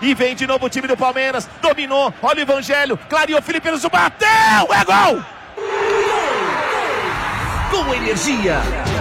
E vem de novo o time do Palmeiras. Dominou. Olha o Evangelho. Clareou. Felipe Luiz bateu. É gol! Com energia.